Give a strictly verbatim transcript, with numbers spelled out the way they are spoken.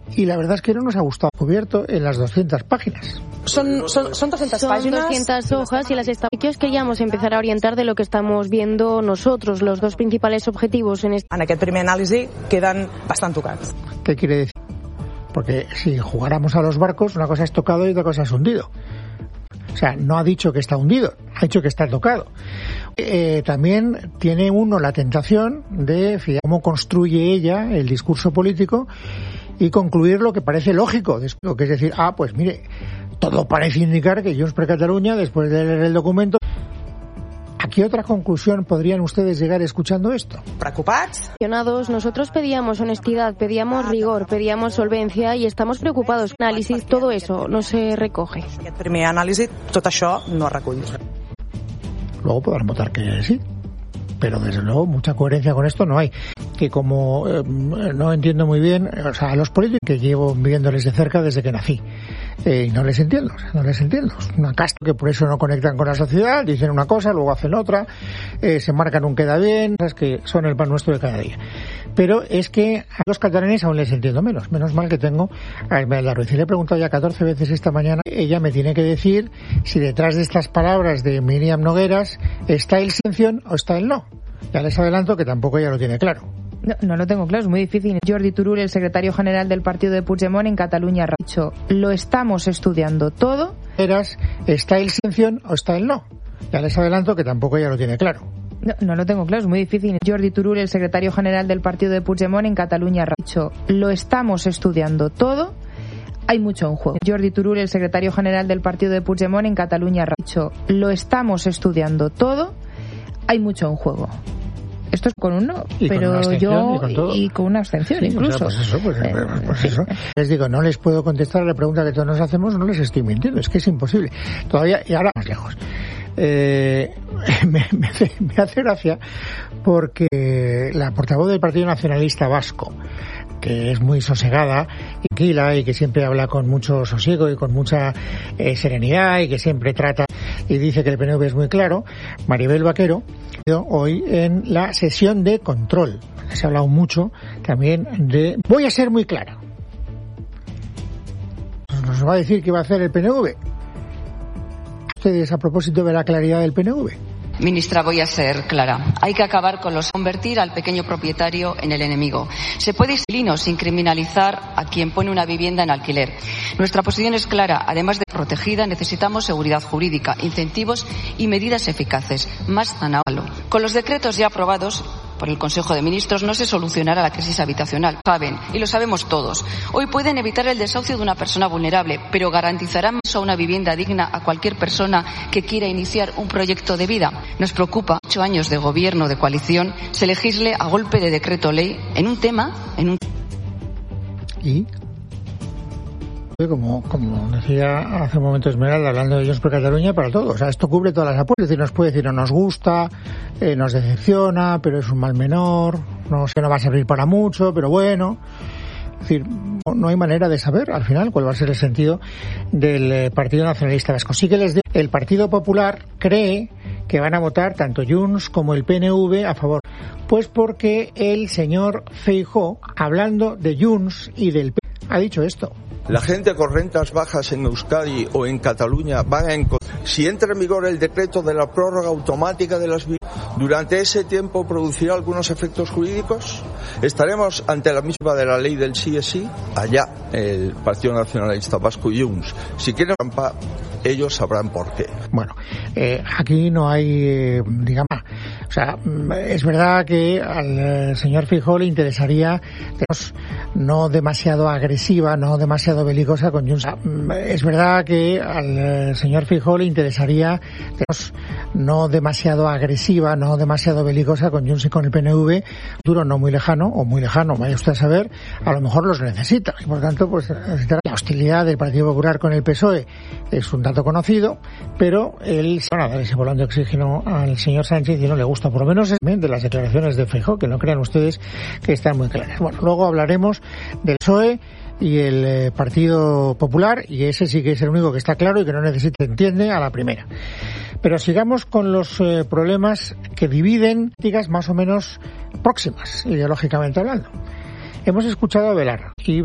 y la verdad es que no nos ha gustado. Cubierto en las doscientas páginas. Son, son, son doscientas son páginas. doscientas hojas y las estamos. Queríamos empezar a orientar de lo que estamos viendo nosotros. Los dos principales objetivos en este. En aquest primer anàlisi queden bastant tocats. ¿Qué quiere decir? Porque si jugáramos a los barcos, una cosa es tocado y otra cosa es hundido. O sea, no ha dicho que está hundido, ha dicho que está tocado. Eh, también tiene uno la tentación de fíjate, cómo construye ella el discurso político y concluir lo que parece lógico, que es decir, ah, pues mire, todo parece indicar que Junts per Catalunya, después de leer el documento, ¿a qué otra conclusión podrían ustedes llegar escuchando esto? Preocupats. Nosotros pedíamos honestidad, pedíamos rigor, pedíamos solvencia y estamos preocupados. Análisis, todo eso no se recoge. Aquest primer anàlisi, tot això no es recull. Luego podrán votar que sí, pero desde luego mucha coherencia con esto no hay. Que como eh, no entiendo muy bien, o sea, a los políticos que llevo viéndoles de cerca desde que nací, eh, y no les entiendo, o sea, no les entiendo. Es una casta que por eso no conectan con la sociedad, dicen una cosa, luego hacen otra, eh, se marcan un queda bien, cosas que son el pan nuestro de cada día. Pero es que a los catalanes aún les entiendo menos, menos mal que tengo a Imelda Ruiz. Y le he preguntado ya catorce veces esta mañana, ella me tiene que decir si detrás de estas palabras de Míriam Nogueras está el silencio o está el no. Ya les adelanto que tampoco ella lo tiene claro. No, no lo tengo claro, es muy difícil. Jordi Turull, el secretario general del partido de Puigdemont en Cataluña, ha dicho, lo estamos estudiando todo. ¿Está el silencio o está el no? Ya les adelanto que tampoco ella lo tiene claro. No, no lo tengo claro, es muy difícil. Jordi Turull, el secretario general del partido de Puigdemont en Cataluña, ha dicho, lo estamos estudiando todo. Hay mucho en juego. Jordi Turull, el secretario general del partido de Puigdemont en Cataluña, ha dicho, lo estamos estudiando todo. Hay mucho en juego. Esto es con un no, y pero con yo y con, todo. y con una abstención, sí, incluso. O sea, pues eso, pues, eh, pues eso. Les digo, no les puedo contestar a la pregunta que todos nos hacemos, no les estoy mintiendo, es que es imposible. Todavía, y ahora más lejos. Eh, me, me, hace, me hace gracia porque la portavoz del Partido Nacionalista Vasco, que es muy sosegada y tranquila y que siempre habla con mucho sosiego y con mucha eh, serenidad y que siempre trata y dice que el P N V es muy claro, Maribel Vaquero, hoy en la sesión de control. Se ha hablado mucho también de... Voy a ser muy clara. Nos va a decir qué va a hacer el P N V. Ustedes a propósito de la claridad del P N V. Ministra, voy a ser clara. Hay que acabar con los convertir al pequeño propietario en el enemigo. Se puede ir sin criminalizar a quien pone una vivienda en alquiler. Nuestra posición es clara. Además de protegida, necesitamos seguridad jurídica, incentivos y medidas eficaces. Más zanahalo. Con los decretos ya aprobados por el Consejo de Ministros no se solucionará la crisis habitacional. Saben, y lo sabemos todos. Hoy pueden evitar el desahucio de una persona vulnerable, pero garantizarán a una vivienda digna a cualquier persona que quiera iniciar un proyecto de vida. Nos preocupa, ocho años de gobierno de coalición, se legisle a golpe de decreto ley en un tema, en un... ¿Y? Como, como decía hace un momento Esmeralda, hablando de Junts per Catalunya, para todo. O sea, esto cubre todas las apuestas. Es decir, nos puede decir no nos gusta, eh, nos decepciona, pero es un mal menor, no sé, no va a servir para mucho, pero bueno. Es decir, no hay manera de saber al final cuál va a ser el sentido del eh, Partido Nacionalista Vasco. Sí que les digo, el Partido Popular cree que van a votar tanto Junts como el P N V a favor. Pues porque el señor Feijóo, hablando de Junts y del P N V, ha dicho esto. La gente con rentas bajas en Euskadi o en Cataluña van a encontrar, si entra en vigor el decreto de la prórroga automática de las viviendas, durante ese tiempo producirá algunos efectos jurídicos. Estaremos ante la misma de la ley del sí es sí, allá el Partido Nacionalista Vasco y Junts. Si quieren trampa, ellos sabrán por qué. Bueno, eh, aquí no hay, eh, digamos, o sea, es verdad que al señor Feijóo le interesaría, digamos, no demasiado agresiva, no demasiado belicosa con Junts. Es verdad que al señor Feijóo le interesaría, digamos, no demasiado agresiva, no demasiado belicosa con Junts y con el P N V, duro no muy lejano, o muy lejano, vaya usted a saber, a lo mejor los necesita. Y por tanto, pues la hostilidad del Partido Popular con el P S O E es un dato conocido, pero él se va a dar ese volante de oxígeno al señor Sánchez y no le gusta, por lo menos de las declaraciones de Feijóo, que no crean ustedes que están muy claras. Bueno, luego hablaremos del P S O E y el eh, Partido Popular, y ese sí que es el único que está claro y que no necesita, entiende a la primera. Pero sigamos con los eh, problemas que dividen políticas más o menos próximas, ideológicamente hablando. Hemos escuchado a Belarra y